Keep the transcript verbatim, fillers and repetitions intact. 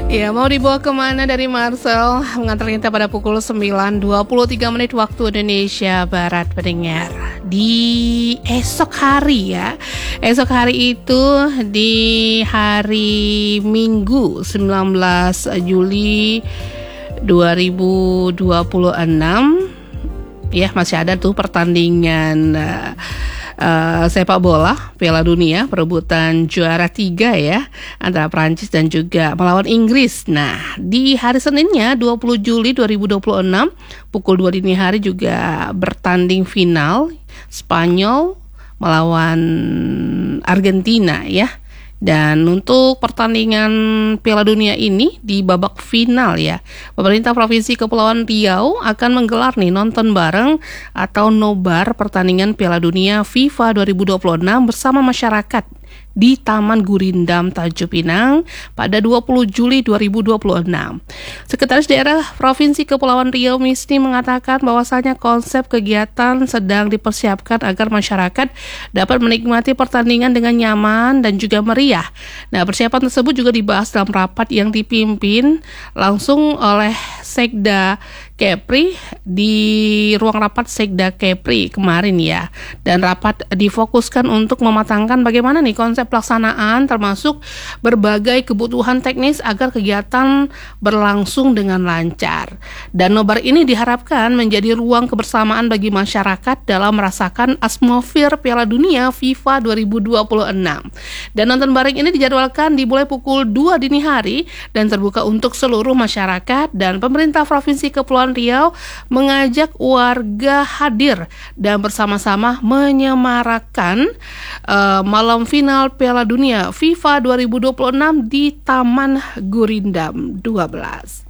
Ya, mau dibawa kemana dari Marcel? Mengantar kita pada pukul sembilan dua puluh tiga menit waktu Indonesia Barat, pendengar. Di esok hari ya. Esok hari itu di hari Minggu sembilan belas Juli dua ribu dua puluh enam. Ya, masih ada tuh pertandingan uh, Uh, sepak bola Piala Dunia perebutan juara tiga ya antara Prancis dan juga melawan Inggris. Nah, di hari Seninnya dua puluh Juli dua ribu dua puluh enam pukul dua dini hari juga bertanding final Spanyol melawan Argentina ya. Dan untuk pertandingan Piala Dunia ini di babak final ya, pemerintah Provinsi Kepulauan Riau akan menggelar nih nonton bareng atau nobar pertandingan Piala Dunia FIFA dua ribu dua puluh enam bersama masyarakat di Taman Gurindam, Tanjung Pinang pada dua puluh Juli dua ribu dua puluh enam. Sekretaris Daerah Provinsi Kepulauan Riau Misni mengatakan bahwasanya konsep kegiatan sedang dipersiapkan agar masyarakat dapat menikmati pertandingan dengan nyaman dan juga meriah. Nah, persiapan tersebut juga dibahas dalam rapat yang dipimpin langsung oleh Sekda Kepri di ruang rapat Sekda Kepri kemarin ya. Dan rapat difokuskan untuk mematangkan bagaimana nih konsep pelaksanaan termasuk berbagai kebutuhan teknis agar kegiatan berlangsung dengan lancar. Dan nobar ini diharapkan menjadi ruang kebersamaan bagi masyarakat dalam merasakan atmosfer Piala Dunia FIFA dua ribu dua puluh enam. Dan nonton bareng ini dijadwalkan dimulai pukul dua dini hari dan terbuka untuk seluruh masyarakat, dan pemerintah Provinsi Kepulauan Riau mengajak warga hadir dan bersama-sama menyemarakan uh, malam final Piala Dunia FIFA dua ribu dua puluh enam di Taman Gurindam dua belas.